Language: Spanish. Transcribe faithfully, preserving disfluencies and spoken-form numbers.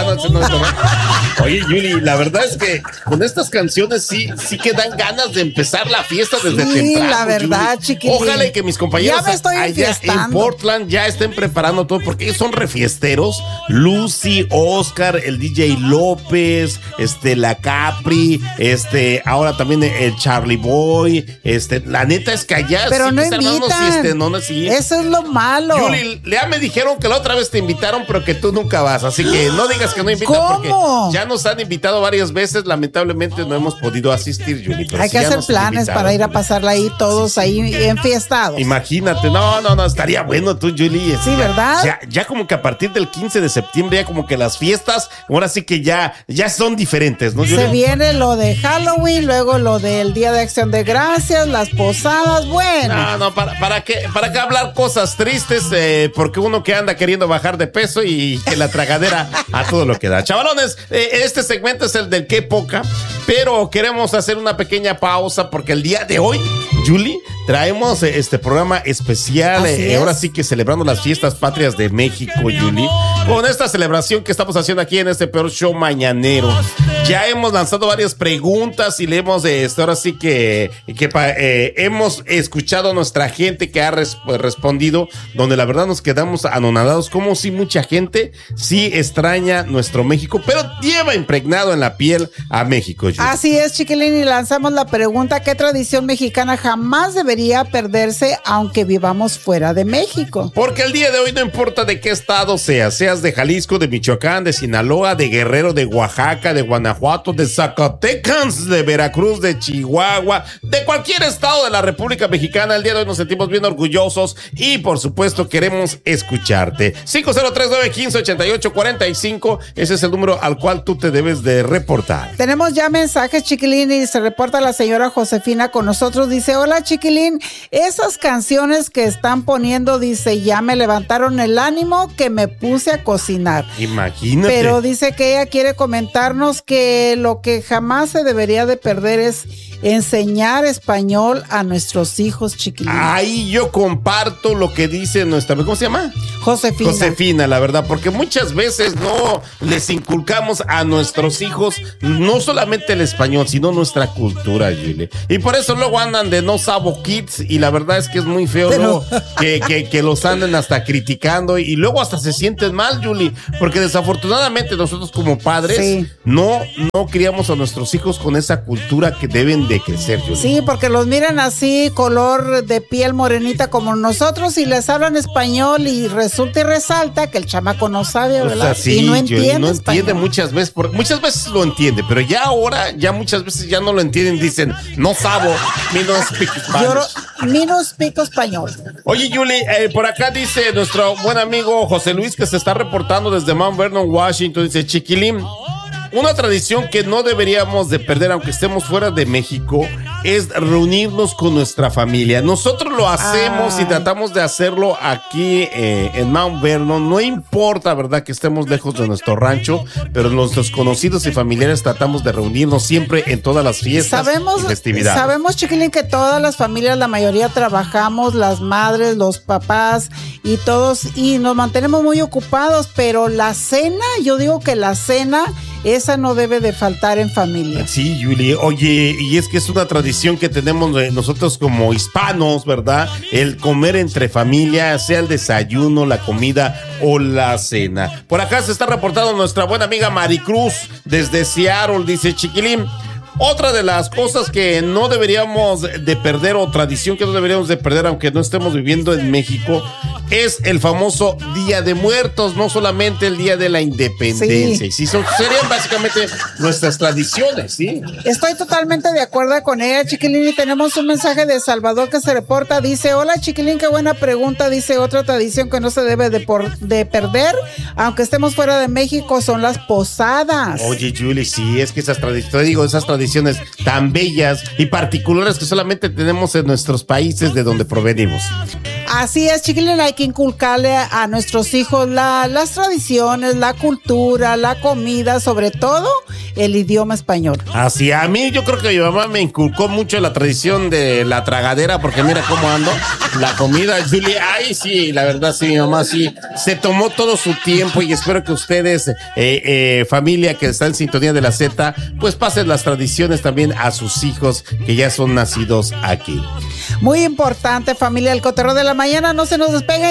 no, no, no, no. Oye, Yuli, la verdad es que con estas canciones sí, sí que dan ganas de empezar la fiesta desde sí, temprano. Sí, la verdad, chiquitín. Ojalá y que mis compañeros allá en Portland ya estén preparando todo, porque ellos son refiesteros. Lucy, Oscar, el D J López, este, la Capri, este, ahora también el Charlie Boy, este, la neta es que allá pero sí no que están dando invitan. No, no, sí. Eso es lo malo. Yuli, ya me dijeron que la otra vez te invitaron, pero que tú nunca vas, así que no digas que no invitan. ¿Cómo? Porque ya nos han invitado varias veces, lamentablemente no hemos podido asistir, Yuli. Hay sí que hacer planes para ir a pasarla ahí todos ahí enfiestados. Imagínate, no, no, no, estaría bueno tú, Yuli. Sí, ¿verdad? Ya, ya como que a partir del quince de septiembre ya como que las fiestas, ahora sí que ya, ya son diferentes, ¿no, Yuli? Se viene lo de Halloween, luego lo del Día de Acción de Gracias, las posadas, bueno. No, no, para, para qué, para qué hablar cosas tristes, eh, porque uno que anda queriendo bajar de peso y que la tragadera a todo lo que da. Chavalones, eh, este segmento es el del qué poca, pero queremos hacer una pequeña pausa porque el día de hoy, Yuli, traemos este programa especial, eh, ahora sí que celebrando las fiestas patrias de México, Yuli, con esta celebración que estamos haciendo aquí en este peor show mañanero. Ya hemos lanzado varias preguntas y le hemos, eh, ahora sí que, que eh, hemos escuchado a nuestra gente que ha res, respondido, donde la verdad nos quedamos anonadados, como si mucha gente sí extraña nuestro México, pero lleva impregnado en la piel a México, Yuli. Así es, chiquilín, y lanzamos la pregunta: ¿qué tradición mexicana jamás debería perderse aunque vivamos fuera de México? Porque el día de hoy no importa de qué estado seas, seas de Jalisco, de Michoacán, de Sinaloa, de Guerrero, de Oaxaca, de Guanajuato, de Zacatecas, de Veracruz, de Chihuahua, de cualquier estado de la República Mexicana, el día de hoy nos sentimos bien orgullosos y por supuesto queremos escucharte. cinco cero tres nueve, uno cinco, ocho ocho cuatro cinco, ese es el número al cual tú te debes de reportar. Tenemos ya mensajes, chiquilín, y se reporta la señora Josefina con nosotros. Dice: hola, chiquilín, esas canciones que están poniendo, dice, ya me levantaron el ánimo que me puse a cocinar. Imagínate. Pero dice que ella quiere comentarnos que lo que jamás se debería de perder es enseñar español a nuestros hijos, chiquilín. Ahí yo comparto lo que dice nuestra, ¿cómo se llama? Josefina. Josefina, la verdad, porque muchas veces no les inculcamos a nuestros hijos no solamente el español, sino nuestra cultura, Yuli. Y por eso luego andan de no sabo kids y la verdad es que es muy feo Pero... luego que, que, que los anden hasta criticando y luego hasta se sienten mal, Yuli, porque desafortunadamente nosotros como padres sí. no, no criamos a nuestros hijos con esa cultura que deben de crecer, Yuli. Sí, porque los miran así, color de piel morenita como nosotros y les hablan español y resulta y resalta que el chamaco no sabe, ¿verdad? O sea, sí, y no entiende Yuli, no español. entiende muchas veces, por, muchas veces lo entiende, pero ya ahora, ya muchas veces ya no lo entienden, dicen, no sabo, me no speak Spanish. Me no speak español. Oye, Yuli, eh, por acá dice nuestro buen amigo José Luis, que se está reportando desde Mount Vernon, Washington, dice: chiquilín, una tradición que no deberíamos de perder, aunque estemos fuera de México, es reunirnos con nuestra familia. Nosotros lo hacemos ah. y tratamos de hacerlo aquí eh, en Mount Vernon. No importa, ¿verdad?, que estemos lejos de nuestro rancho, pero nuestros conocidos y familiares tratamos de reunirnos siempre en todas las fiestas sabemos, y festividades. Sabemos, chiquilín, que todas las familias, la mayoría trabajamos, las madres, los papás y todos, y nos mantenemos muy ocupados, pero la cena, yo digo que la cena... esa no debe de faltar en familia. Sí, Yuli. Oye, y es que es una tradición que tenemos nosotros como hispanos, ¿verdad? El comer entre familia, sea el desayuno, la comida o la cena. Por acá se está reportando nuestra buena amiga Maricruz desde Seattle. Dice: chiquilín, otra de las cosas que no deberíamos de perder, o tradición que no deberíamos de perder aunque no estemos viviendo en México, es el famoso Día de Muertos, no solamente el Día de la Independencia. Sí, sí son, serían básicamente nuestras tradiciones, ¿sí? Estoy totalmente de acuerdo con ella, chiquilín, y tenemos un mensaje de Salvador que se reporta. Dice: hola, chiquilín, qué buena pregunta. Dice: otra tradición que no se debe de, por, de perder, aunque estemos fuera de México, son las posadas. Oye, Julie, sí, es que esas tradiciones, te digo, esas tradiciones tan bellas y particulares que solamente tenemos en nuestros países de donde provenimos. Así es, chiquilín, hay que inculcarle a, a nuestros hijos la, las tradiciones, la cultura, la comida, sobre todo el idioma español. Así, a mí yo creo que mi mamá me inculcó mucho la tradición de la tragadera, porque mira cómo ando, la comida, Julie, ay sí, la verdad sí, mi mamá sí, se tomó todo su tiempo y espero que ustedes, eh, eh, familia que está en sintonía de la Z, pues pasen las tradiciones también a sus hijos que ya son nacidos aquí. Muy importante, familia, el cotorreo de la mañana, no se nos despeguen.